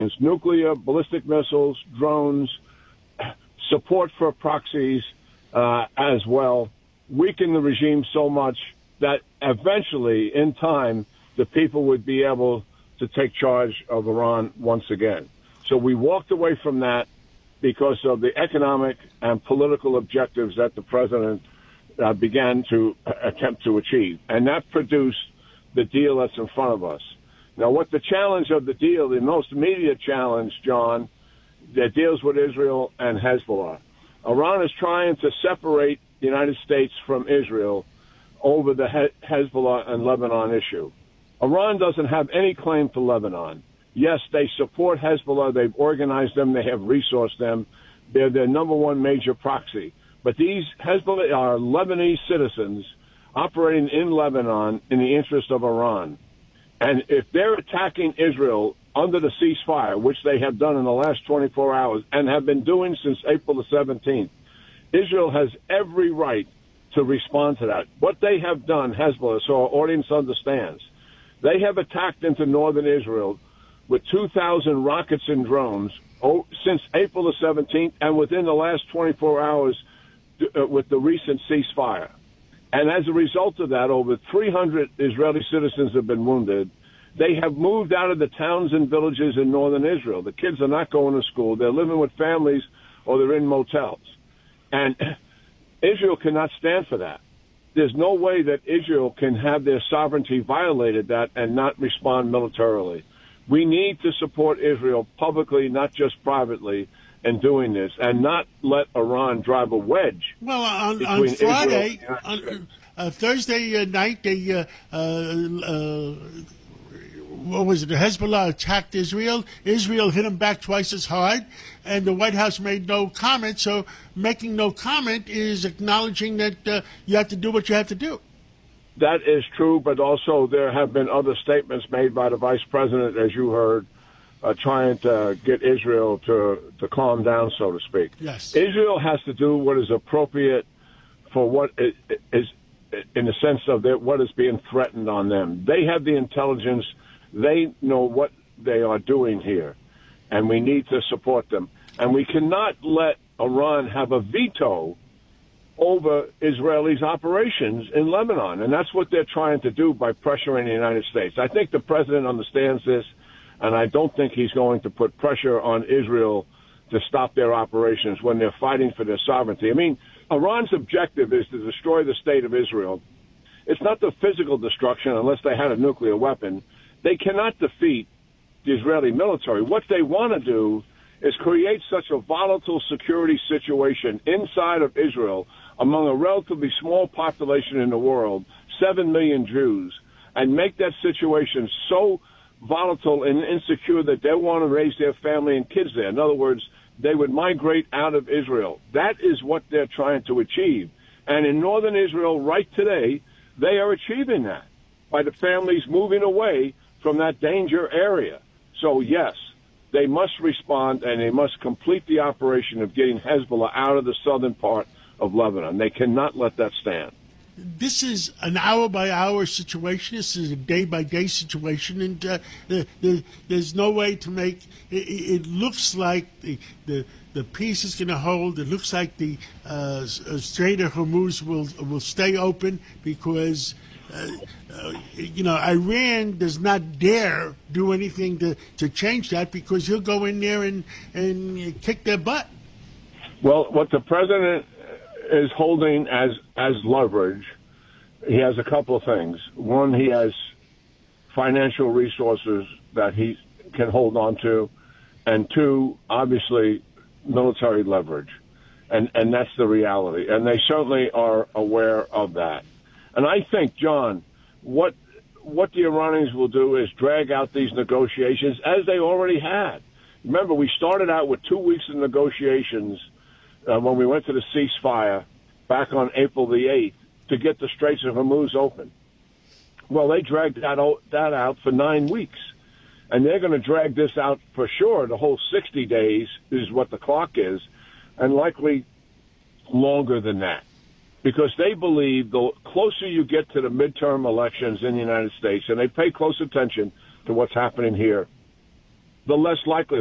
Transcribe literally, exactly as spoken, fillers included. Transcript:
It's nuclear, ballistic missiles, drones, support for proxies uh, as well, weaken the regime so much that eventually, in time, the people would be able to take charge of Iran once again. So we walked away from that because of the economic and political objectives that the president uh, began to uh, attempt to achieve. And that produced the deal that's in front of us. Now, what the challenge of the deal, the most immediate challenge, John, that deals with Israel and Hezbollah. Iran is trying to separate the United States from Israel over the He- Hezbollah and Lebanon issue. Iran doesn't have any claim to Lebanon. Yes, they support Hezbollah. They've organized them. They have resourced them. They're their number one major proxy. But these Hezbollah are Lebanese citizens operating in Lebanon in the interest of Iran. And if they're attacking Israel under the ceasefire, which they have done in the last twenty-four hours and have been doing since April the seventeenth, Israel has every right to respond to that. What they have done, Hezbollah, so our audience understands, they have attacked into northern Israel with two thousand rockets and drones oh, since April the seventeenth and within the last twenty-four hours uh, with the recent ceasefire. And as a result of that, over three hundred Israeli citizens have been wounded. They have moved out of the towns and villages in northern Israel. The kids are not going to school. They're living with families or they're in motels. And Israel cannot stand for that. There's no way that Israel can have their sovereignty violated that and not respond militarily. We need to support Israel publicly, not just privately, in doing this, and not let Iran drive a wedge. Well, on, on Friday, on uh, Thursday uh, night, they uh, uh, uh, what was it? The Hezbollah attacked Israel. Israel hit them back twice as hard, and the White House made no comment. So making no comment is acknowledging that uh, you have to do what you have to do. That is true, but also there have been other statements made by the vice president, as you heard, uh, trying to get Israel to, to calm down, so to speak. Yes. Israel has to do what is appropriate for what is, is in the sense of that what is being threatened on them. They have the intelligence. They know what they are doing here, and we need to support them. And we cannot let Iran have a veto over Israelis' operations in Lebanon. And that's what they're trying to do by pressuring the United States. I think the president understands this, and I don't think he's going to put pressure on Israel to stop their operations when they're fighting for their sovereignty. I mean, Iran's objective is to destroy the state of Israel. It's not the physical destruction unless they had a nuclear weapon. They cannot defeat the Israeli military. What they want to do is create such a volatile security situation inside of Israel among a relatively small population in the world, seven million Jews, and make that situation so volatile and insecure that they want to raise their family and kids there. In other words, they would migrate out of Israel. That is what they're trying to achieve. And in northern Israel right today, they are achieving that by the families moving away from that danger area. So, yes, they must respond, and they must complete the operation of getting Hezbollah out of the southern part of Lebanon. They cannot let that stand. This is an hour-by-hour situation. This is a day-by-day situation, and uh, the, the, there's no way to make it, it looks like the, the, the peace is going to hold. It looks like the uh, Strait of Hormuz will, will stay open because Uh, uh, you know, Iran does not dare do anything to, to change that because he'll go in there and, and kick their butt. Well, what the president is holding as, as leverage, he has a couple of things. One, he has financial resources that he can hold on to. And two, obviously, military leverage. And, and that's the reality. And they certainly are aware of that. And I think, John, what what the Iranians will do is drag out these negotiations, as they already had. Remember, we started out with two weeks of negotiations uh, when we went to the ceasefire back on April the eighth to get the Straits of Hormuz open. Well, they dragged that, that out for nine weeks. And they're going to drag this out for sure. The whole sixty days is what the clock is, and likely longer than that. Because they believe the closer you get to the midterm elections in the United States, and they pay close attention to what's happening here, the less likely